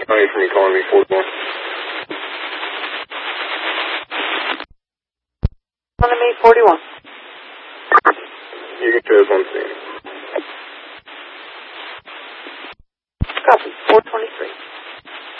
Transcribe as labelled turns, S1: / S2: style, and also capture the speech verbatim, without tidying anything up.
S1: County for me calling me forty-one.
S2: Calling me forty-one.
S1: You can show us one scene.
S2: Copy, four twenty-three.